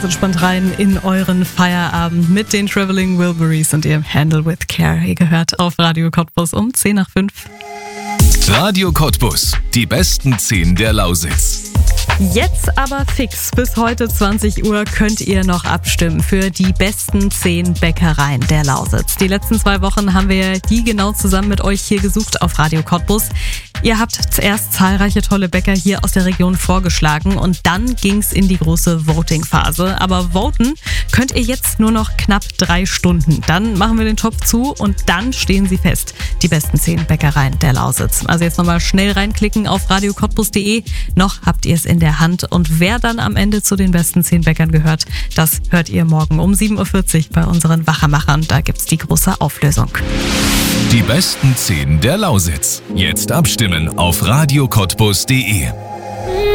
ganz entspannt rein in euren Feierabend mit den Traveling Wilburys und ihrem Handle with Care. Ihr gehört auf Radio Cottbus um 10:05. Radio Cottbus, die besten 10 der Lausitz. Jetzt aber fix. Bis heute 20 Uhr könnt ihr noch abstimmen für die besten 10 Bäckereien der Lausitz. Die letzten 2 Wochen haben wir die genau zusammen mit euch hier gesucht auf Radio Cottbus. Ihr habt zuerst zahlreiche tolle Bäcker hier aus der Region vorgeschlagen und dann ging's in die große Voting-Phase. Aber voten könnt ihr jetzt nur noch knapp 3 Stunden. Dann machen wir den Topf zu und dann stehen sie fest. Die besten 10 Bäckereien der Lausitz. Also jetzt nochmal schnell reinklicken auf radiocottbus.de. Noch habt ihr es in der Hand. Und wer dann am Ende zu den besten 10 Bäckern gehört, das hört ihr morgen um 7:40 Uhr bei unseren Wachermachern. Da gibt's die große Auflösung. Die besten 10 der Lausitz. Jetzt abstimmen auf radiocottbus.de.